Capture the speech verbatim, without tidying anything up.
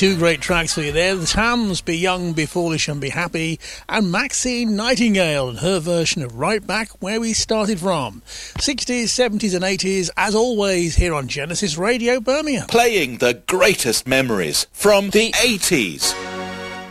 Two great tracks for you there. The Tams, Be Young, Be Foolish and Be Happy, and Maxine Nightingale and her version of Right Back Where We Started From. sixties, seventies and eighties, as always, here on Genesis Radio Birmingham. Playing the greatest memories from the eighties.